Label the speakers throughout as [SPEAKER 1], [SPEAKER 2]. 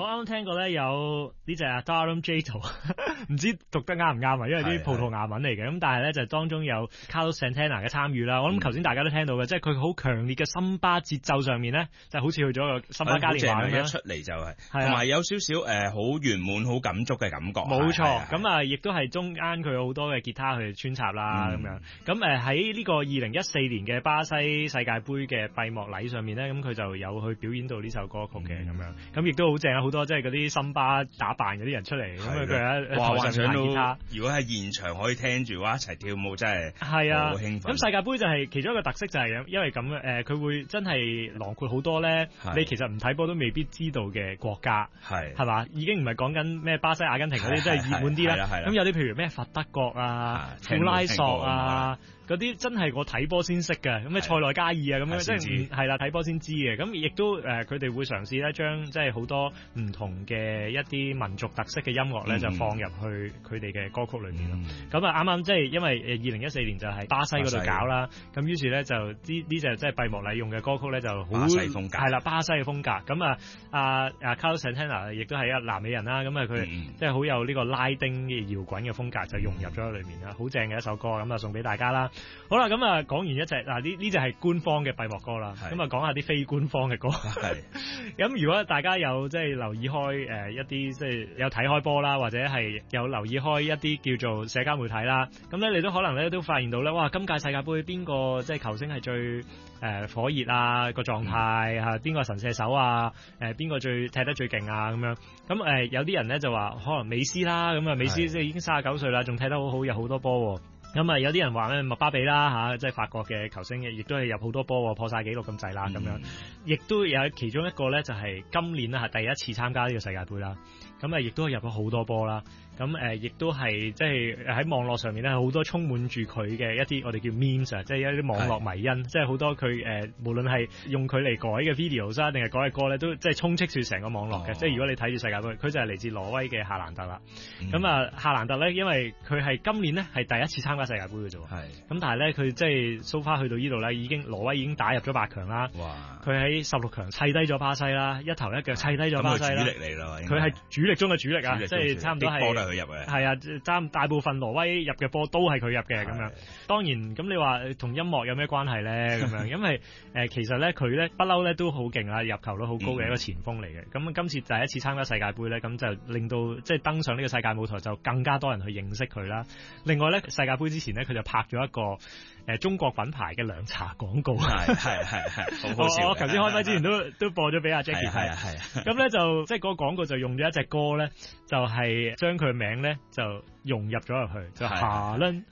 [SPEAKER 1] 我啱啱聽過咧有呢隻 Darum Jato， 唔知讀得啱唔啱啊？因為啲葡萄牙文嚟嘅，咁但係咧就當中有 Carlos Santana 嘅參與啦。我諗頭先大家都聽到嘅，即係佢好強烈嘅森巴節奏上面咧，就好似去咗個森巴嘉年華咁樣。
[SPEAKER 2] 一出嚟就係，同埋有少少好圓滿、好感觸嘅感覺。
[SPEAKER 1] 冇錯，咁啊，亦都係中間佢有好多嘅吉他去穿插啦，咁樣。咁喺呢個2014年嘅巴西世界盃嘅閉幕禮上面咧，咁佢就有去表演到呢首歌曲嘅咁樣。咁亦都好正啊！好多即係嗰啲森巴打扮嗰啲人出嚟，咁佢喺台上彈吉他。
[SPEAKER 2] 如果喺現場可以聽住話一齊跳舞，真係好興奮。
[SPEAKER 1] 咁世界盃就係其中一個特色就係因為咁佢會真係囊括好多咧，你其實唔睇波都未必知道嘅國家，係嘛？已經唔係講緊咩巴西、阿根廷嗰啲，真係熱門啲啦。咁有啲譬如咩佛德國啊、庫拉索啊。嗰啲真係我睇波先識嘅，咁咩塞內加爾啊咁樣，即係係啦睇波先知嘅。咁亦都佢哋會嘗試咧將即係好多唔同嘅一啲民族特色嘅音樂咧，就放入去佢哋嘅歌曲裏面咯。咁啊啱啱即係因為2014年就係巴西嗰度搞啦，咁於是咧就呢隻即係閉幕禮用嘅歌曲咧就好
[SPEAKER 2] 巴西風格，
[SPEAKER 1] 係啦巴西嘅風格。咁啊 Carlos Santana 亦都係一南美人啦，咁啊佢即係好有呢個拉丁嘅搖滾嘅風格就融入咗喺裏面啦，好正嘅一首歌，咁啊送俾大家啦。好啦，咁啊講完一隻嗱呢隻係官方嘅閉幕歌啦，咁啊講下啲非官方嘅歌。咁如果大家有即係留意開一啲即係有睇開波啦，或者係有留意開一啲叫做社交媒體啦，咁咧你都可能咧都發現到咧，哇！今屆世界盃邊個即係球星係最火熱啊個狀態嚇？邊個神射手啊？邊個最踢得最勁啊？咁樣咁有啲人咧就話可能美斯啦，咁啊美斯即係已經39歲啦，仲踢得好好，有好多波喎。咁啊，有啲人話咧，麥巴比啦嚇，即係法國嘅球星，亦都係入好多波，破晒紀錄咁滯啦，咁樣，亦都有其中一個咧，就係今年啦，係第一次參加呢個世界盃啦。咁啊，亦都入咗好多波啦。咁亦都係即係喺網絡上面咧，好多充滿住佢嘅一啲我哋叫 memes 啊，即係一啲網絡迷因，即係好多佢無論係用佢嚟改嘅 videos 啊，定係改嘅歌咧，都即係充斥住成個網絡嘅。即係如果你睇住世界盃，佢就係嚟自挪威嘅夏蘭特啦。咁啊，夏蘭特咧，因為佢係今年咧係第一次參加世界盃嘅啫。咁但係咧，佢即係 so far 去到呢度咧，挪威已經打入咗8強啦。佢喺16強砌低咗巴西啦，一頭一腳砌低咗巴西啦。
[SPEAKER 2] 主力嚟啦，
[SPEAKER 1] 佢係主力中嘅主力啊，即係差唔多係。波都係佢入嘅。係啊，大部分挪威入嘅波都係佢入嘅咁樣。當然咁你話同音樂有咩關係咧？咁樣因為其實咧佢咧不嬲咧都好勁啦，入球率好高嘅一個前鋒嚟嘅。咁今次第一次參加世界盃咧，咁就令到即係登上呢個世界舞台就更加多人去認識佢啦。另外咧世界盃之前咧，佢就拍咗一個中國品牌嘅涼茶廣告。係，好好笑。我頭先開麥之前都播咗俾阿 Jackie 睇。咁咧就即係嗰個廣告就用咗一隻歌咧，就係將佢名咧就融入咗入去，就夏倫，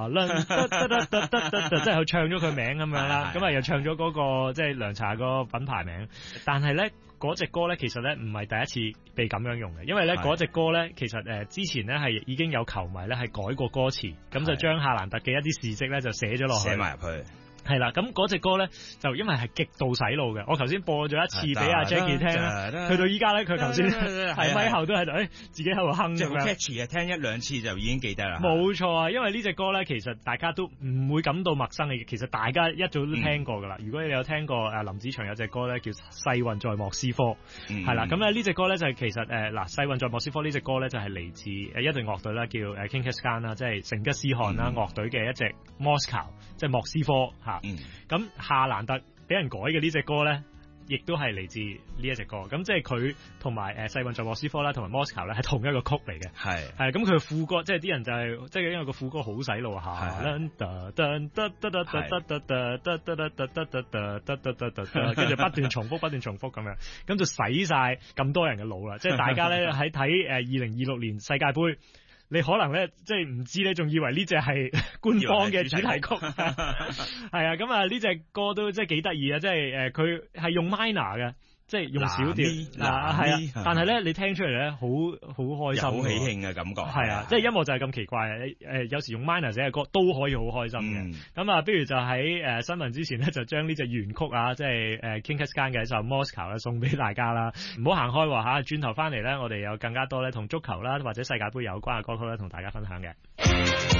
[SPEAKER 1] 即係佢唱咗佢名咁樣啦。咁啊又唱咗嗰個即係涼茶個品牌名，但係咧嗰隻歌咧其實咧唔係第一次被咁樣用嘅，因為咧嗰隻歌咧其實之前咧係已經有球迷咧係改過歌詞，咁就將夏蘭特嘅一啲事蹟咧就寫咗落去，寫埋入去。係啦，咁嗰隻歌咧就因為係極度洗腦嘅，我頭先播咗一次俾阿 Jackie 聽啦，去到依家咧佢頭先喺咪後都喺度，自己喺度哼咁樣。
[SPEAKER 2] catchy 啊，聽一兩次就已經記得啦。
[SPEAKER 1] 冇錯啊，因為呢隻歌咧其實大家都唔會感到陌生嘅，其實大家一早都聽過噶啦。如果你有聽過林子祥有隻歌咧叫《世運在莫斯科》，係啦，咁咧呢隻歌咧就係其實《世運在莫斯科》呢隻歌咧就係嚟自一隊樂隊啦，叫Genghis Khan啦，即係成吉思汗啦樂隊嘅一隻 Moscow， 即係莫斯科嚇。咁夏蘭特俾人改嘅呢隻歌咧，亦都係嚟自呢一隻歌。咁即係佢同埋世運在莫斯科啦，同埋 Moscow 咧係同一個曲嚟嘅。係咁佢副歌，即係啲人就係即係因為個副歌好洗腦啊，跟住不斷重複咁樣，咁就洗晒咁多人嘅腦啦。即係大家咧喺睇2026年世界盃。你可能咧，即係唔知咧，仲以為呢隻係官方嘅主題曲，係啊，咁啊呢隻歌都即係幾得意啊！即係佢係用 minor 嘅，即係用小調，係啊，但係咧你聽出嚟咧，好開心，
[SPEAKER 2] 好喜慶嘅感覺，
[SPEAKER 1] 係啊，即係音樂就係咁奇怪啊！有時用 minor 寫嘅歌都可以好開心嘅。咁啊，不如就喺新聞之前咧，就將呢隻原曲啊，即係Genghis Khan嘅一首 Moscow 咧送俾大家啦。唔好行開喎嚇，轉頭翻嚟咧，我哋有更加多咧同足球啦或者世界盃有關嘅歌曲咧，同大家分享嘅。